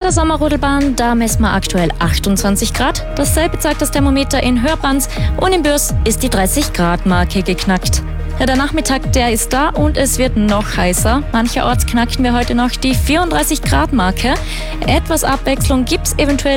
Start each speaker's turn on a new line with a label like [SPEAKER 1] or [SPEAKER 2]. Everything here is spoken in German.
[SPEAKER 1] der Sommerrodelbahn, da messen wir aktuell 28 Grad. Dasselbe zeigt das Thermometer in Hörbrands und in Bürs ist die 30-Grad-Marke geknackt. Ja, der Nachmittag, der ist da und es wird noch heißer. Mancherorts knackten wir heute noch die 34-Grad-Marke. Etwas Abwechslung gibt's eventuell